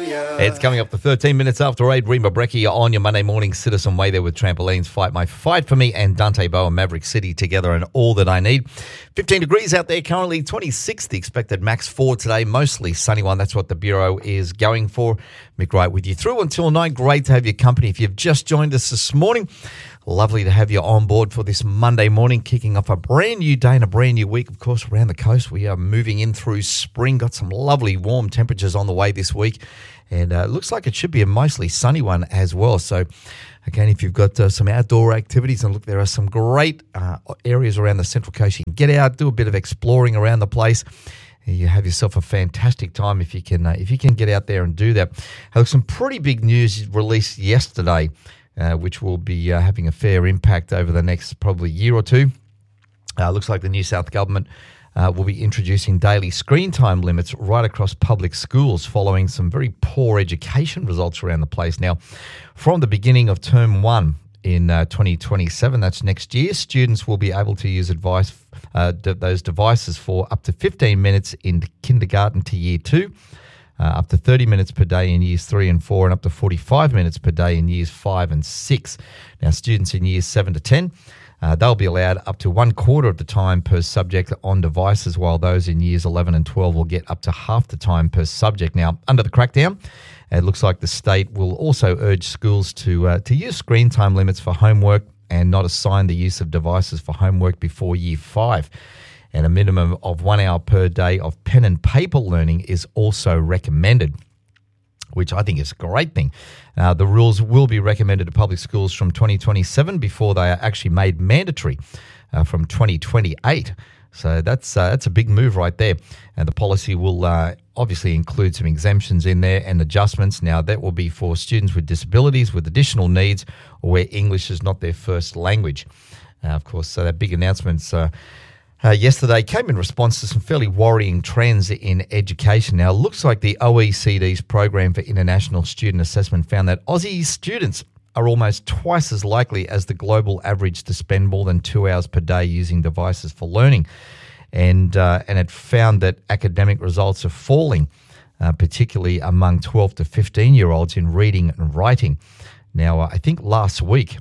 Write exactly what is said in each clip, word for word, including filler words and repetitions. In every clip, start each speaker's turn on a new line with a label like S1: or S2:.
S1: It's coming up to thirteen minutes after eight. Rima Brecky on your Monday morning Citizen Way there with Trampolines, Fight My Fight For Me, and Dante Bowe, Maverick City together and all that I need. fifteen degrees out there currently, twenty-six the expected max for today, mostly sunny one. That's what the Bureau is going for. Mick Wright with you through until nine. Great to have your company. If you've just joined us this morning, lovely to have you on board for this Monday morning, kicking off a brand new day and a brand new week. Of course, around the coast, we are moving in through spring. Got some lovely warm temperatures on the way this week. And uh, it looks like it should be a mostly sunny one as well. So, again, if you've got uh, some outdoor activities, and look, there are some great uh, areas around the Central Coast. You can get out, do a bit of exploring around the place. You have yourself a fantastic time if you can uh, if you can get out there and do that. Look, some pretty big news released yesterday, uh, which will be uh, having a fair impact over the next probably year or two. Uh, looks like the New South government Uh, will be introducing daily screen time limits right across public schools following some very poor education results around the place. Now, from the beginning of term one in uh, twenty twenty-seven, that's next year, students will be able to use advice, uh, d- those devices for up to fifteen minutes in kindergarten to year two, uh, up to thirty minutes per day in years three and four, and up to forty-five minutes per day in years five and six. Now, students in years seven to ten, Uh, they'll be allowed up to one quarter of the time per subject on devices, while those in years eleven and twelve will get up to half the time per subject. Now, under the crackdown, it looks like the state will also urge schools to uh, to use screen time limits for homework and not assign the use of devices for homework before year five. And a minimum of one hour per day of pen and paper learning is also recommended, which I think is a great thing. Uh, the rules will be recommended to public schools from twenty twenty-seven before they are actually made mandatory uh, from twenty twenty-eight. So that's uh, that's a big move right there. And the policy will uh, obviously include some exemptions in there and adjustments. Now, that will be for students with disabilities, with additional needs, or where English is not their first language. Uh, of course, so that big announcements uh, Uh, yesterday came in response to some fairly worrying trends in education. Now, it looks like the O E C D's Program for International Student Assessment found that Aussie students are almost twice as likely as the global average to spend more than two hours per day using devices for learning. And uh, and it found that academic results are falling, uh, particularly among twelve to fifteen-year-olds in reading and writing. Now, uh, I think last week,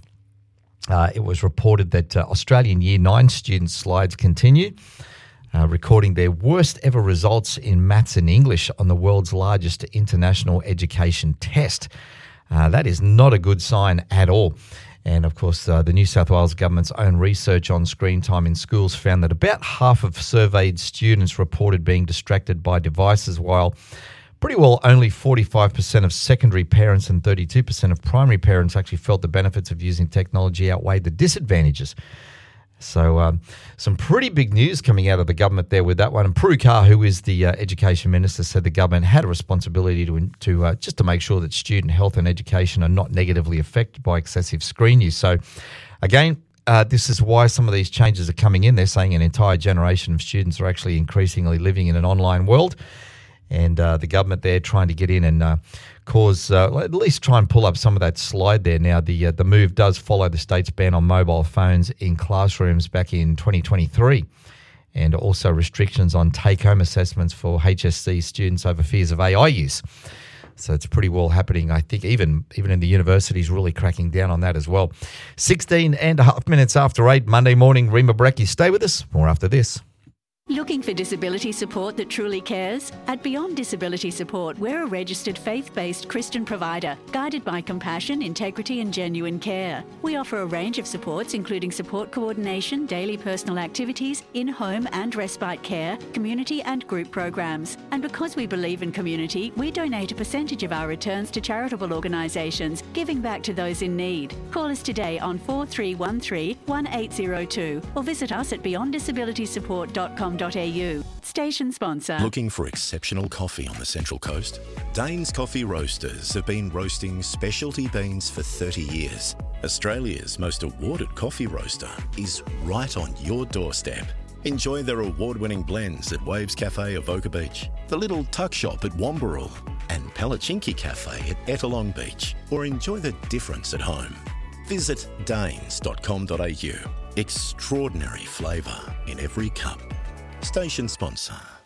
S1: Uh, it was reported that uh, Australian Year nine students' slides continue, uh, recording their worst ever results in maths and English on the world's largest international education test. Uh, that is not a good sign at all. And, of course, uh, the New South Wales government's own research on screen time in schools found that about half of surveyed students reported being distracted by devices, while pretty well only forty-five percent of secondary parents and thirty-two percent of primary parents actually felt the benefits of using technology outweighed the disadvantages. So um, some pretty big news coming out of the government there with that one. And Prue Carr, who is the uh, education minister, said the government had a responsibility to to uh, just to make sure that student health and education are not negatively affected by excessive screen use. So again, Uh, this is why some of these changes are coming in. They're saying an entire generation of students are actually increasingly living in an online world. And uh, the government there trying to get in and uh, cause, uh, at least try and pull up some of that slide there. Now, the uh, the move does follow the state's ban on mobile phones in classrooms back in twenty twenty-three, and also restrictions on take-home assessments for H S C students over fears of A I use. So it's pretty well happening. I think even even in the universities really cracking down on that as well. sixteen and a half minutes after eight, Monday morning. Rima Brecky, stay with us. More after this.
S2: Looking for disability support that truly cares? At Beyond Disability Support, we're a registered faith-based Christian provider, guided by compassion, integrity and genuine care. We offer a range of supports, including support coordination, daily personal activities, in-home and respite care, community and group programs. And because we believe in community, we donate a percentage of our returns to charitable organisations, giving back to those in need. Call us today on four three one three, one eight zero two or visit us at beyond disability support dot com. Station sponsor.
S3: Looking for exceptional coffee on the Central Coast? Dane's Coffee Roasters have been roasting specialty beans for thirty years. Australia's most awarded coffee roaster is right on your doorstep. Enjoy their award-winning blends at Waves Cafe Avoca Beach, the Little Tuck Shop at Wambarrel, and Palachinki Cafe at Ettalong Beach, or enjoy the difference at home. Visit danes dot com dot a u. Extraordinary flavour in every cup. Station sponsor.